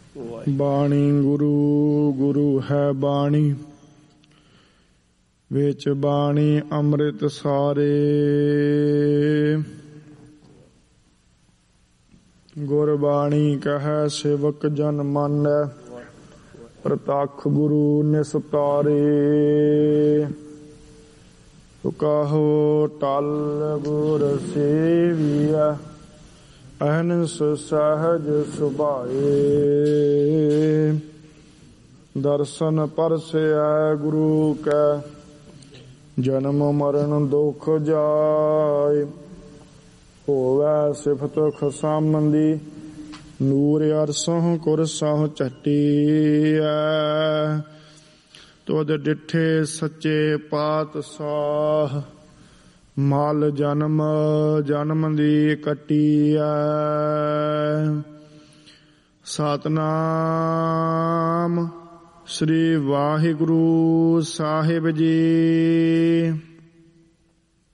ਬਾਣੀ ਗੁਰੂ ਗੁਰੂ ਹੈ ਬਾਣੀ, ਵਿੱਚ ਬਾਣੀ ਅੰਮ੍ਰਿਤ ਸਾਰੇ। ਗੁਰਬਾਣੀ ਕਹੈ ਸੇਵਕ ਜਨ ਮਾਨੈ, ਪ੍ਰਤੱਖ ਗੁਰੂ ਨਿਸਤਾਰੇ। ਕਹੋ ਟਲ ਗੁਰ ਸੇਵੀਐ, ਅਹਨਿਸ ਸਹਿਜ ਸੁਭਾਏ। ਦਰਸ਼ਨ ਪਰਸੈ ਗੁਰੂ ਕੈ, ਜਨਮ ਮਰਨ ਦੁਖ ਜਾਏ। ਹੋਵੈ ਸਿਫਤ ਖਸਮੰਦੀ, ਨੂਰ ਅਰਸੋਂ ਕੁਰਸੋਂ ਝਟੀਐ। ਤੁਧ ਡਿਠੇ ਸੱਚੇ ਪਾਤਸ਼ਾਹ, ਮਲ ਜਨਮ ਜਨਮ ਦੀ ਕੱਟੀਐ। ਸਤਿਨਾਮ ਸ੍ਰੀ ਵਾਹਿਗੁਰੂ ਸਾਹਿਬ ਜੀ।